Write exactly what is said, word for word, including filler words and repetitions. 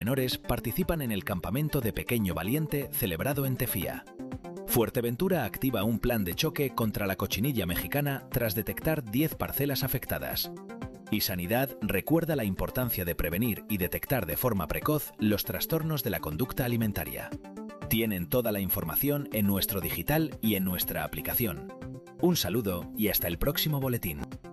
menores participan en el campamento de Pequeño Valiente celebrado en Tefía. Fuerteventura activa un plan de choque contra la cochinilla mexicana tras detectar diez parcelas afectadas. Y Sanidad recuerda la importancia de prevenir y detectar de forma precoz los trastornos de la conducta alimentaria. Tienen toda la información en nuestro digital y en nuestra aplicación. Un saludo y hasta el próximo boletín.